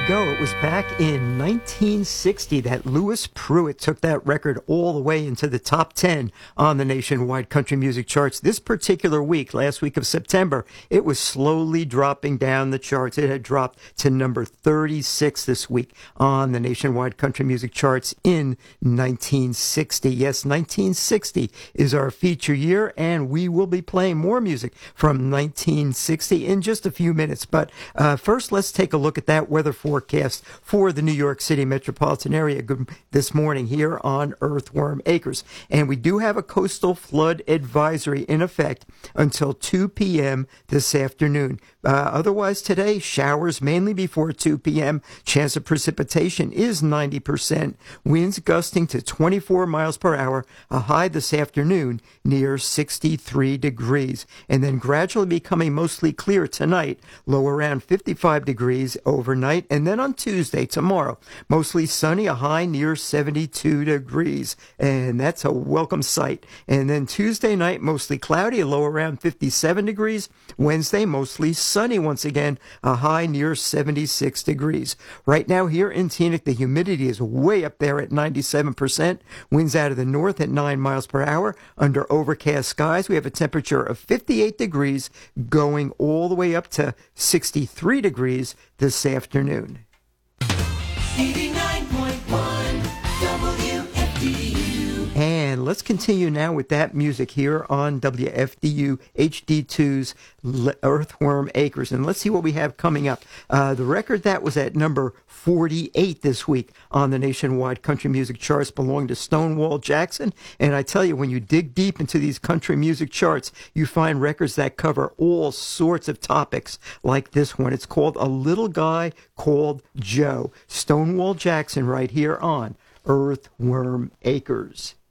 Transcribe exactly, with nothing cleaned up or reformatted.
go. It was back in nineteen sixty that Louis Pruitt took that record all the way into the top ten on the nationwide country music charts. This particular week, last week of September, it was slowly dropping down the charts. It had dropped to number thirty-six this week on the nationwide country music charts in nineteen sixty. Yes, nineteen sixty is our feature year, and we will be playing more music from nineteen sixty in just a few minutes. But uh, first, let's take a look at that weather forecast for the New York City metropolitan area this morning here on Earthworm Acres. And we do have a coastal flood advisory in effect until two p.m. this afternoon. Uh, otherwise today, showers mainly before two p.m. Chance of precipitation is ninety percent. Winds gusting to twenty-four miles per hour. A high this afternoon near sixty-three degrees. And then gradually becoming mostly clear tonight, low around fifty-five degrees overnight. And then on Tuesday, tomorrow, mostly sunny, a high near seventy-two degrees. And that's a welcome sight. And then Tuesday night, mostly cloudy, a low around fifty-seven degrees. Wednesday, mostly sunny once again, a high near seventy-six degrees. Right now here in Teaneck, the humidity is way up there at ninety-seven percent. Winds out of the north at nine miles per hour. Under overcast skies, we have a temperature of fifty-eight degrees going all the way up to sixty-three degrees this afternoon. eighty-nine point one W F D U. And let's continue now with that music here on W F D U H D two's Earthworm Acres. And let's see what we have coming up. Uh, the record that was at number forty-eight this week on the nationwide country music charts belonged to Stonewall Jackson. And I tell you, when you dig deep into these country music charts, you find records that cover all sorts of topics like this one. It's called A Little Guy Called Joe. Stonewall Jackson right here on Earthworm Acres.